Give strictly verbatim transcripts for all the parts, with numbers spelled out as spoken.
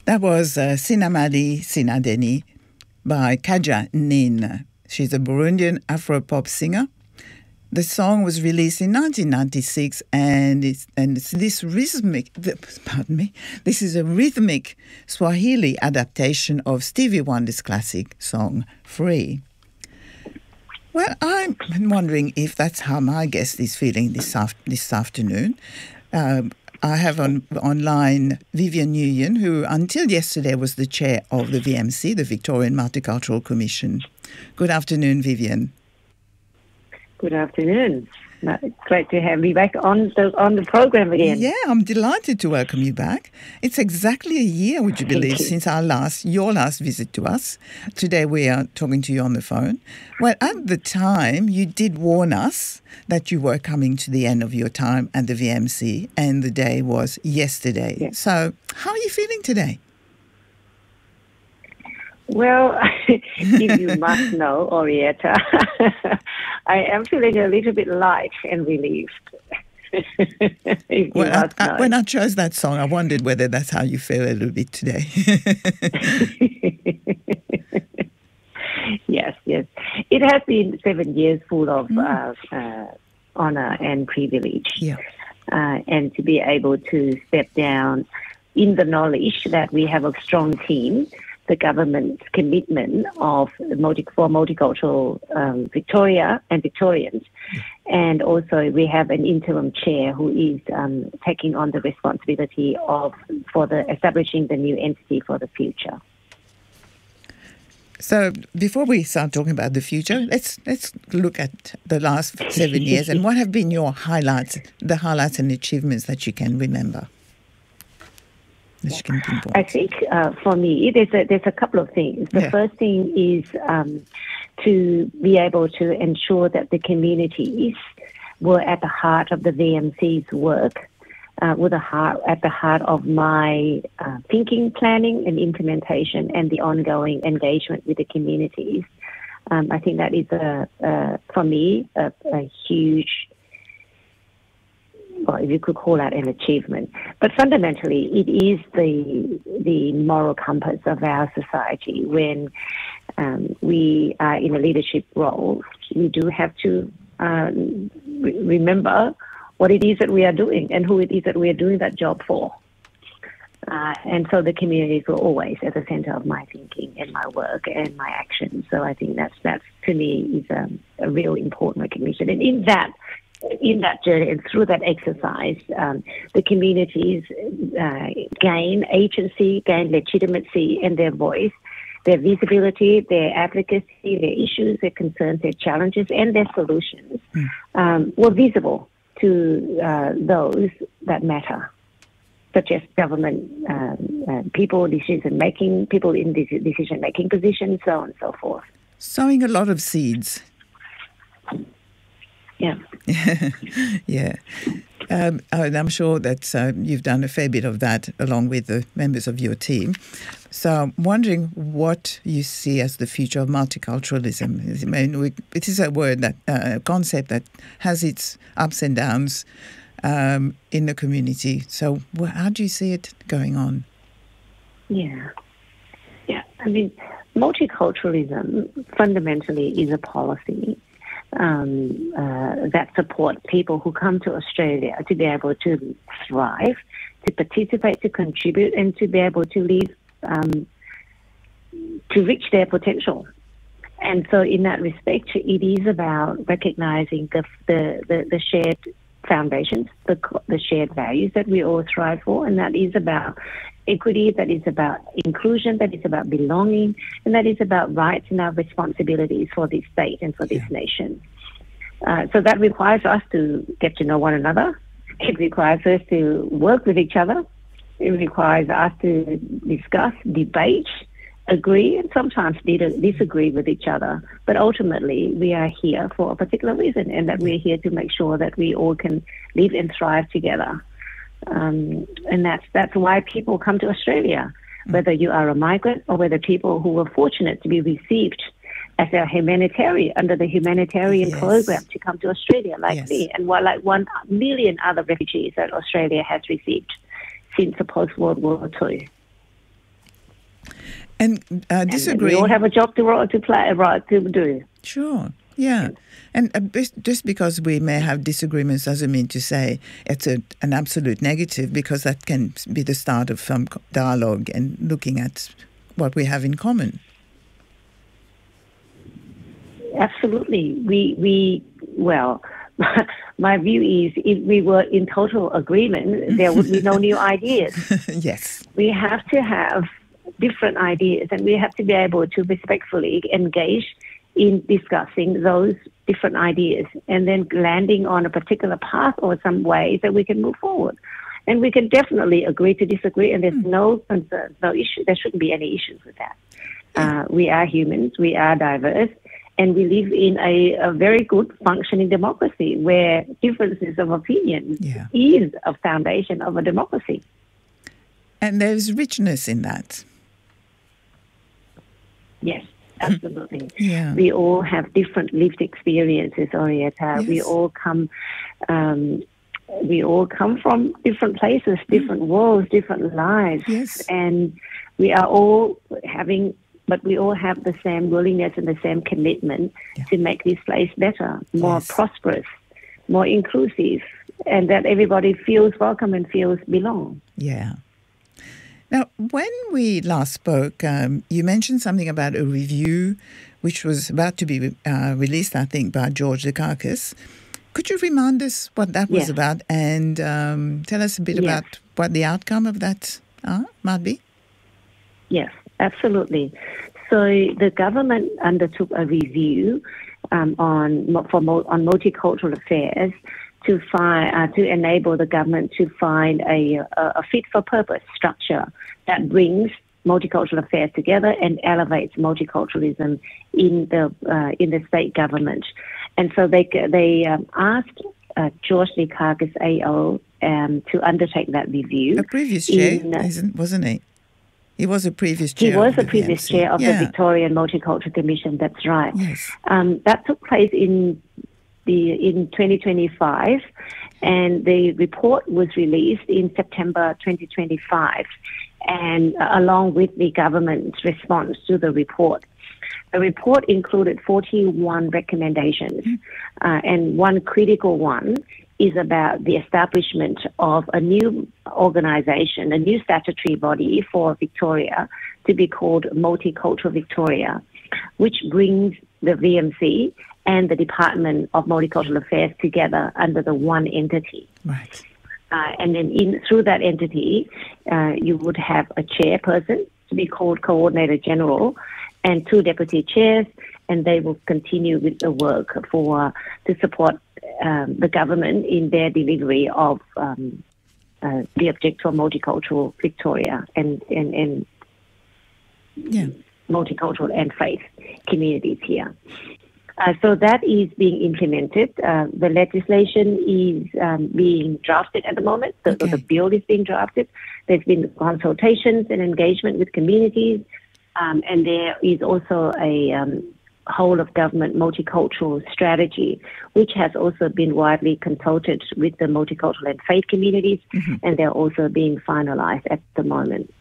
That was uh, Sinamali Sinadeni by Kaja Nin. She's a Burundian Afro-pop singer. The song was released in nineteen ninety-six, and it's, and it's this rhythmic, pardon me, this is a rhythmic Swahili adaptation of Stevie Wonder's classic song, Free. Well, I'm wondering if that's how my guest is feeling this, af- this afternoon. Um, I have on online Vivian Nguyen, who until yesterday was the chair of the V M C, the Victorian Multicultural Commission. Good afternoon, Vivian. Good afternoon. It's great to have me back on the, on the program again. Yeah, I'm delighted to welcome you back. It's exactly a year, would you believe, you. since our last, your last visit to us. Today we are talking to you on the phone. Well, at the time, you did warn us that you were coming to the end of your time at the V M C, and the day was yesterday. Yeah. So how are you feeling today? Well, if you must know, Orietta, I am feeling a little bit light and relieved. Well, I, I, when I chose that song, I wondered whether that's how you feel a little bit today. Yes, yes. It has been seven years full of Mm. uh, uh, honor and privilege. Yeah. Uh, and to be able to step down in the knowledge that we have a strong team, the government's commitment of multi, for multicultural um, Victoria and Victorians. And also we have an interim chair who is um, taking on the responsibility of for the establishing the new entity for the future. So before we start talking about the future, let's let's look at the last seven years and what have been your highlights, the highlights and achievements that you can remember. That you can pinpoint. I think uh, for me, there's a, there's a couple of things. The Yeah. first thing is um, to be able to ensure that the communities were at the heart of the V M C's work, uh, were the heart, at the heart of my uh, thinking, planning and implementation and the ongoing engagement with the communities. Um, I think that is, a, a, for me, a, a huge, well, if you could call that an achievement. But fundamentally, it is the the moral compass of our society. When um, we are in a leadership role, we do have to um, re- remember what it is that we are doing and who it is that we are doing that job for. Uh, and so the communities were always at the centre of my thinking and my work and my actions. So I think that's, that's to me, is a, a real important recognition. And in that, in that journey and through that exercise, um, the communities uh, gain agency, gain legitimacy in their voice, their visibility, their advocacy, their issues, their concerns, their challenges, and their solutions mm. um, were visible to uh, those that matter, such as government, um, uh, people, decision-making, people in decision-making positions, so on and so forth. Sowing a lot of seeds. Yeah. Yeah. Um, and I'm sure that uh, you've done a fair bit of that along with the members of your team. So I'm wondering what you see as the future of multiculturalism. I mean, we, it is a word, that uh, a concept that has its ups and downs um, in the community. So wh- how do you see it going on? Yeah. Yeah. I mean, multiculturalism fundamentally is a policy Um, uh, that support people who come to Australia to be able to thrive, to participate, to contribute, and to be able to live, um, to reach their potential. And so in that respect, it is about recognising the, the, the, the shared foundations, the, the shared values that we all strive for, and that is about equity, that is about inclusion, that is about belonging, and that is about rights and our responsibilities for this state and for this nation. Uh, so that requires us to get to know one another. It requires us to work with each other. It requires us to discuss, debate, agree, and sometimes disagree with each other. But ultimately, we are here for a particular reason, and that we're here to make sure that we all can live and thrive together. Um, and that's that's why people come to Australia, whether you are a migrant or whether people who were fortunate to be received as a humanitarian under the humanitarian yes. program to come to Australia, like yes. me, and what like one million other refugees that Australia has received since the post World War Two. And uh, disagree. And we all have a job to to play, right, to do. Sure. Yeah. And uh, just because we may have disagreements doesn't mean to say it's a, an absolute negative, because that can be the start of some dialogue and looking at what we have in common. Absolutely. We, we well, my view is if we were in total agreement, there would be no new ideas. Yes. We have to have different ideas, and we have to be able to respectfully engage in discussing those different ideas and then landing on a particular path or some ways that we can move forward. And we can definitely agree to disagree, and there's mm. no concerns, no issue. There shouldn't be any issues with that. Uh, we are humans, we are diverse, and we live in a, a very good functioning democracy where differences of opinion yeah. is a foundation of a democracy. And there's richness in that. Yes. Absolutely. Yeah. We all have different lived experiences, Orietta. Yes. We all come um, we all come from different places, different mm. worlds, different lives. Yes. And we are all having, but we all have the same willingness and the same commitment yeah. to make this place better, more yes. prosperous, more inclusive, and that everybody feels welcome and feels belong. Yeah. Now, when we last spoke, um, you mentioned something about a review which was about to be uh, released, I think, by George Dukakis. Could you remind us what that was yes. about and um, tell us a bit yes. about what the outcome of that uh, might be? Yes, absolutely. So the government undertook a review um, on for on multicultural affairs to find uh, to enable the government to find a, a, a fit-for-purpose structure that brings multicultural affairs together and elevates multiculturalism in the uh, in the state government. And so they they um, asked uh, George Dukakis A O um, to undertake that review. A previous chair, in, uh, wasn't he? He was a previous chair. He was a previous V M C. chair of yeah. the Victorian Multicultural Commission. That's right. Yes. Um, that took place in the in twenty twenty-five, and the report was released in September twenty twenty-five, and uh, along with the government's response to the report. The report included forty-one recommendations, uh, and one critical one is about the establishment of a new organisation, a new statutory body for Victoria to be called Multicultural Victoria, which brings the V M C and the Department of Multicultural Affairs together under the one entity. Right. Uh, and then in through that entity, uh, you would have a chairperson to be called Coordinator General and two deputy chairs, and they will continue with the work for to support um, the government in their delivery of um, uh, the objective of multicultural Victoria and, and, and yeah. multicultural and faith communities here. Uh, so that is being implemented. Uh, the legislation is um, being drafted at the moment. The, okay. the bill is being drafted. There's been consultations and engagement with communities. Um, and there is also a um, whole of government multicultural strategy, which has also been widely consulted with the multicultural and faith communities, mm-hmm. and they're also being finalised at the moment.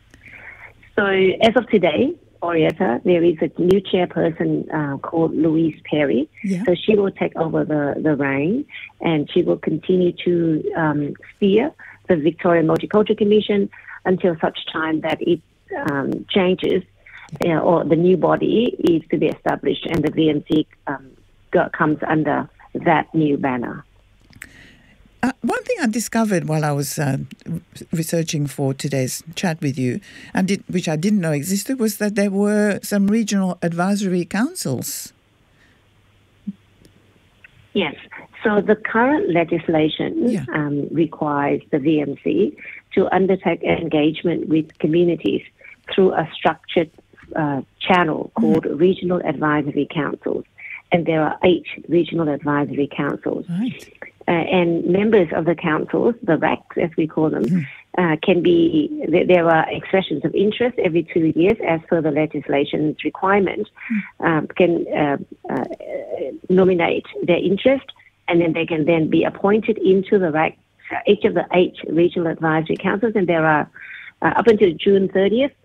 So as of today, Orietta, there is a new chairperson uh, called Louise Perry. Yeah. So she will take over the, the reign, and she will continue to um, steer the Victorian Multicultural Commission until such time that it Um, changes uh, or the new body is to be established and the V M C um, got, comes under that new banner. Uh, one thing I discovered while I was uh, researching for today's chat with you, and did, which I didn't know existed, was that there were some regional advisory councils. Yes. So the current legislation yeah. um, requires the V M C to undertake engagement with communities through a structured uh, channel called mm. Regional Advisory Councils. And there are eight Regional Advisory Councils. Right. Uh, and members of the councils, the R A Cs as we call them, mm. uh, can be, th- there are expressions of interest every two years as per the legislation's requirement, mm. um, can uh, uh, nominate their interest, and then they can then be appointed into the R A C, each of the eight regional advisory councils, and there are, uh, up until June thirtieth,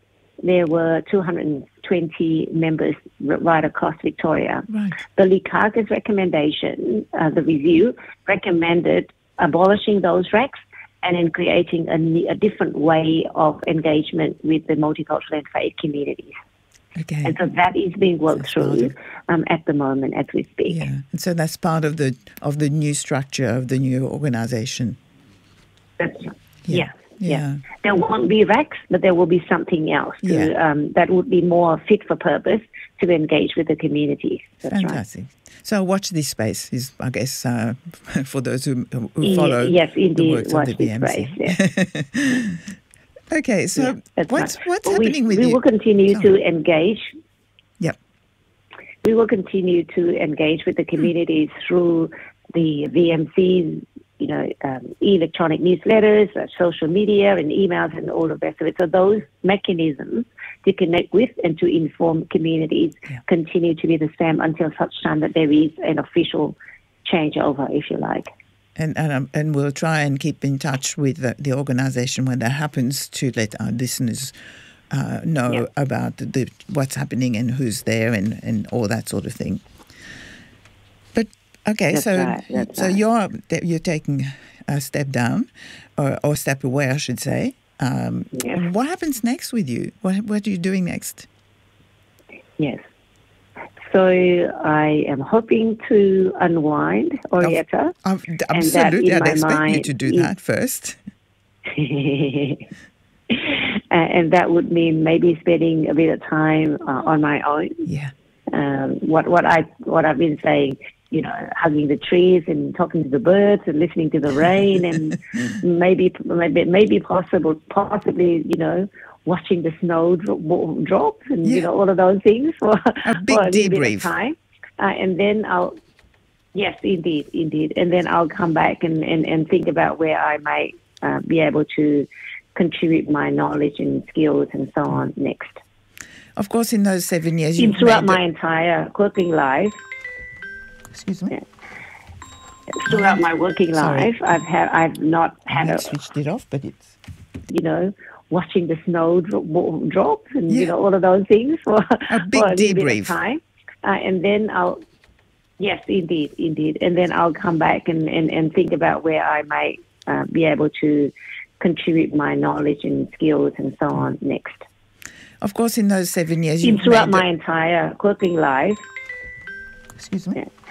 there were two hundred twenty members right across Victoria. Right. The Likarkas recommendation, uh, the review, recommended abolishing those RACs and in creating a, a different way of engagement with the multicultural and faith communities. Okay. And so that is being worked That's through part um, at the moment as we speak. Yeah, and so that's part of the of the new structure of the new organisation. That's, yeah. Yeah. Yeah. Yeah. There won't be RACs, but there will be something else to, Yeah. um, that would be more fit for purpose to engage with the community. That's Fantastic. So watch this space is, I guess, uh, for those who, who right. follow Yes, indeed, the works watch of the this V M C. space. Yeah. Okay, so Yeah, that's what's right. what's But we- happening with we you? will continue Sorry. to engage. Yep. We will continue to engage with the communities through the V M C's, you know, um, electronic newsletters, uh, social media, and emails, and all the rest of it. So those mechanisms to connect with and to inform communities Yeah. continue to be the same until such time that there is an official changeover, if you like. And and, um, and we'll try and keep in touch with the, the organisation when that happens to let our listeners uh, know Yeah. about the, what's happening and who's there and, and all that sort of thing. But okay, That's so right, that's so right. you're you're taking a step down, or or step away, I should say. Um, Yes. What happens next with you? What what are you doing next? Yes. So I am hoping to unwind Orietta. I've, that absolutely, in I'd my expect you mind to do is- that first. And that would mean maybe spending a bit of time uh, on my own. Yeah. Um, what what I what I've been saying, you know, hugging the trees and talking to the birds and listening to the rain, and maybe maybe maybe possible possibly you know watching the snow dro- drop and Yeah. you know all of those things for A big for a little bit debrief. of time, uh, and then I'll yes indeed indeed, and then I'll come back and, and, and think about where I might uh, be able to contribute my knowledge and skills and so on next. Of course, in those seven years, In you've throughout made my entire working life. Excuse me. Throughout my working Sorry. life, I've had I've not I had have a switched it off, but it's you know watching the snow dro- drop and Yeah. you know all of those things for A big for a little bit debrief. of time, uh, and then I'll yes indeed indeed, and then I'll come back and, and, and think about where I might uh, be able to contribute my knowledge and skills and so on next. of course in those seven years In you've throughout made my entire working life, the, excuse me. Yeah.